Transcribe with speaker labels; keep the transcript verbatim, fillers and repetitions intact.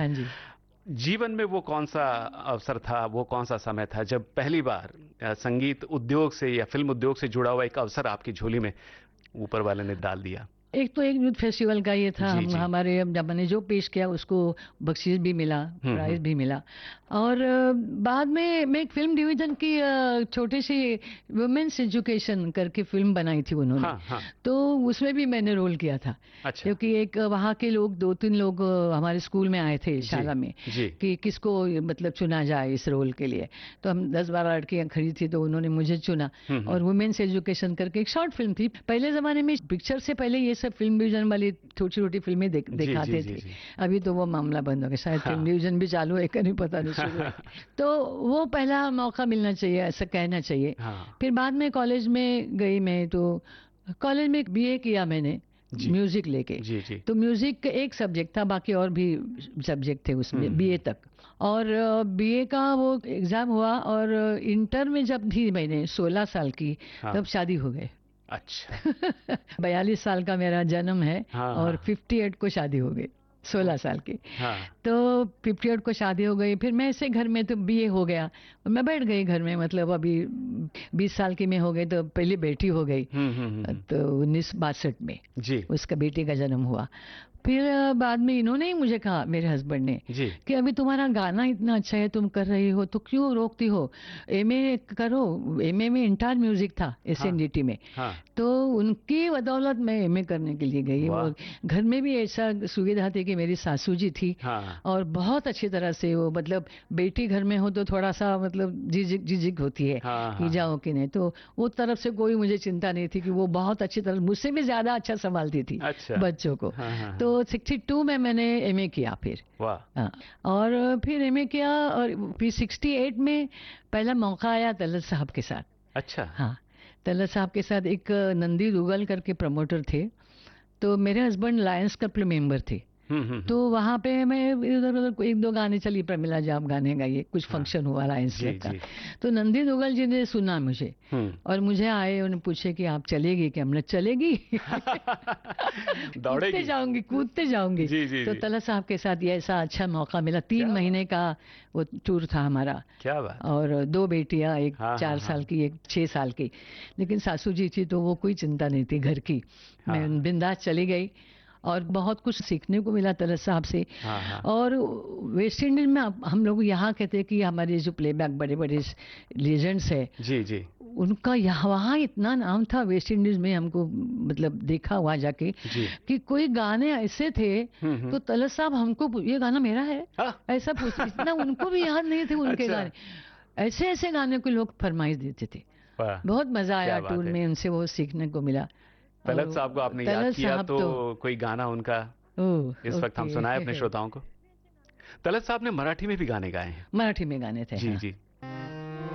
Speaker 1: हाँ जी।
Speaker 2: जीवन में वो कौन सा अवसर था, वो कौन सा समय था जब पहली बार अ, संगीत उद्योग से या फिल्म उद्योग से जुड़ा हुआ एक अवसर आपकी झोली में ऊपर वाले ने डाल दिया?
Speaker 1: एक तो एक यूथ फेस्टिवल का ये था,
Speaker 2: जी
Speaker 1: हम
Speaker 2: जी।
Speaker 1: हमारे जब मैंने जो पेश किया उसको बख्शीश भी मिला,
Speaker 2: हम्म
Speaker 1: प्राइज
Speaker 2: हम्म।
Speaker 1: भी मिला। और अ, बाद में मैं एक फिल्म डिवीजन की अ, छोटी सी वुमेन्स एजुकेशन करके फिल्म बनाई थी उन्होंने,
Speaker 2: हाँ हाँ।
Speaker 1: तो उसमें भी मैंने रोल किया था।
Speaker 2: अच्छा।
Speaker 1: क्योंकि एक अ, वहाँ के लोग दो तीन लोग अ, हमारे स्कूल में आए थे
Speaker 2: जी
Speaker 1: शाला में
Speaker 2: जी।
Speaker 1: कि किसको मतलब चुना जाए इस रोल के लिए। तो हम दस बारह लड़कियां खड़ी थी तो उन्होंने मुझे चुना।
Speaker 2: हम्म हम्म।
Speaker 1: और वुमेन्स एजुकेशन करके एक शॉर्ट फिल्म थी। पहले जमाने में पिक्चर से पहले ये सब फिल्म डिवीजन वाली छोटी छोटी फिल्में देख,
Speaker 2: जी जी
Speaker 1: दिखाते
Speaker 2: जी
Speaker 1: थे।
Speaker 2: जी।
Speaker 1: अभी तो वो मामला बंद हो गया, शायद फिल्म
Speaker 2: हाँ।
Speaker 1: डिवीजन भी चालू है कि नहीं पता नहीं, शुरू है। तो वो पहला मौका मिलना चाहिए, ऐसा कहना चाहिए।
Speaker 2: हाँ।
Speaker 1: फिर बाद में कॉलेज में गई मैं, तो कॉलेज में बीए किया मैंने
Speaker 2: जी
Speaker 1: म्यूजिक लेके।
Speaker 2: जी जी।
Speaker 1: तो म्यूजिक एक सब्जेक्ट था, बाकी और भी सब्जेक्ट थे उसमें बीए
Speaker 2: हम्म।
Speaker 1: तक। और बीए का वो एग्जाम हुआ, और इंटर में जब भी मैंने सोलह साल की, तब
Speaker 2: हाँ।
Speaker 1: शादी हो गए।
Speaker 2: अच्छा।
Speaker 1: बयालीस साल का मेरा जन्म है,
Speaker 2: हाँ
Speaker 1: और
Speaker 2: हाँ।
Speaker 1: अट्ठावन को शादी हो गई, सोलह
Speaker 2: ओके।
Speaker 1: साल की।
Speaker 2: हाँ।
Speaker 1: तो अट्ठावन को शादी हो गई, फिर मैं ऐसे घर में तो बीए हो गया और मैं बैठ गई घर में। मतलब अभी बीस साल की मैं हो गई तो पहली बेटी हो गई,
Speaker 2: हम्म हम्म हम्म हम्म।
Speaker 1: तो उन्नीस बासठ में
Speaker 2: जी
Speaker 1: उसका बेटे का जन्म हुआ। फिर अ, बाद में इन्होंने ही मुझे कहा, मेरे हस्बैंड ने,
Speaker 2: जी।
Speaker 1: कि अभी तुम्हारा गाना इतना अच्छा है, तुम कर रही हो, तो क्यों रोकती हो, एमए करो। एमए में इंटर म्यूजिक था
Speaker 2: हाँ
Speaker 1: एसएनडीटी में।
Speaker 2: हाँ।
Speaker 1: तो उनकी बदौलत मैं एमए करने के लिए गई। वो
Speaker 2: वाह।
Speaker 1: घर में भी ऐसा सुविधा थी कि मेरी सासू जी थी,
Speaker 2: हाँ
Speaker 1: और बहुत अच्छी तरह से वो, मतलब बेटी घर में हो तो थोड़ा सा मतलब झिझक झिझक होती है
Speaker 2: हाँ
Speaker 1: कि
Speaker 2: हाँ हाँ।
Speaker 1: जाओ कि नहीं। तो वो तरफ से कोई मुझे चिंता नहीं थी, कि वो बहुत अच्छी तरह, मुझसे भी ज्यादा अच्छा संभालती थी
Speaker 2: अच्छा।
Speaker 1: बच्चों को।
Speaker 2: हाँ हाँ
Speaker 1: तो
Speaker 2: हाँ।
Speaker 1: बासठ में मैंने एमए किया फिर।
Speaker 2: वाह।
Speaker 1: हाँ। और फिर एमए किया, और फिर अड़सठ में पहला मौका आया तलत साहब के साथ।
Speaker 2: अच्छा।
Speaker 1: हाँ, तलत साहब के साथ एक नंदी दुगल करके प्रमोटर थे। तो मेरे हस्बैंड लायंस क्लब के मेंबर थे।
Speaker 2: हम्म हम्म हम्म।
Speaker 1: तो वहाँ पे मैं इधर उधर एक दो गाने चली, प्रमिला जी आप गाने गाइए, कुछ
Speaker 2: हाँ।
Speaker 1: फंक्शन हुआ लायंस
Speaker 2: जी
Speaker 1: क्लब का।
Speaker 2: जी।
Speaker 1: तो नंदी दुगल जी ने सुना मुझे,
Speaker 2: हम्म।
Speaker 1: और मुझे आए, उन्होंने पूछे कि आप चलेगी क्या। हमने चलेगी कूदते
Speaker 2: दौड़ेगी।
Speaker 1: जाऊंगी, कूदते जाऊंगी।
Speaker 2: जी जी
Speaker 1: तो
Speaker 2: जी।
Speaker 1: तलत साहब के साथ ये ऐसा अच्छा मौका मिला, तीन
Speaker 2: क्या बात।
Speaker 1: महीने का वो टूर था हमारा।
Speaker 2: क्या बात है।
Speaker 1: और दो बेटियां, एक
Speaker 2: हाँ हाँ
Speaker 1: चार
Speaker 2: हाँ
Speaker 1: साल की, एक छह साल की। लेकिन सासू जी थी तो वो कोई चिंता नहीं थी घर की, मैं
Speaker 2: हाँ
Speaker 1: बिंदास चली गई। और बहुत कुछ सीखने को मिला तलत साहब से।
Speaker 2: हाँ हाँ।
Speaker 1: और वेस्ट इंडीज में आप- हम लोग यहाँ कहते हैं कि हमारे जो प्लेबैक बड़े बड़े लेजेंड्स है,
Speaker 2: जी जी
Speaker 1: उनका यहाँ वहाँ इतना नाम था वेस्ट इंडीज में, हमको मतलब देखा हुआ जाके,
Speaker 2: जी।
Speaker 1: कि कोई गाने ऐसे थे,
Speaker 2: हम्म
Speaker 1: तो
Speaker 2: हम्म।
Speaker 1: तलत साहब हमको पू- ये गाना मेरा है,
Speaker 2: हाँ।
Speaker 1: ऐसा पूछ, इतना उनको भी याद नहीं थे उनके
Speaker 2: अच्छा।
Speaker 1: गाने। ऐसे ऐसे गाने को लोग फरमाइश देते थे।
Speaker 2: वाह।
Speaker 1: बहुत मजा आया
Speaker 2: क्या बात
Speaker 1: टूर
Speaker 2: है।
Speaker 1: में, उनसे वो सीखने को मिला।
Speaker 2: तलत साहब को
Speaker 1: और
Speaker 2: आपने याद
Speaker 1: तलत
Speaker 2: किया
Speaker 1: साहब
Speaker 2: तो
Speaker 1: तो,
Speaker 2: कोई गाना उनका
Speaker 1: ओह
Speaker 2: इस वक्त हम सुनाए अपने
Speaker 1: ओके।
Speaker 2: श्रोताओं को। तलत साहब ने मराठी में भी गाने गाए हैं।
Speaker 1: मराठी में गाने थे,
Speaker 2: जी
Speaker 1: हाँ।
Speaker 2: जी।